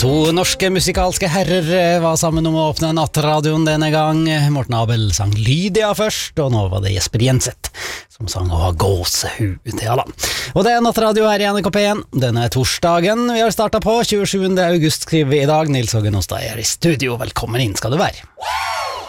To norske musikalske herrer var sammen om å åpne nattradioen denne gang. Morten Abel sang Lydia først, og nå var det Jesper Jenseth som sang å ha gåsehud. Ja da. Og det er nattradio her i NRK1. Denne torsdagen vi har startet på, 27. august skriver vi i dag. Nils Hågen Ostad er i studio. Velkommen inn skal du være.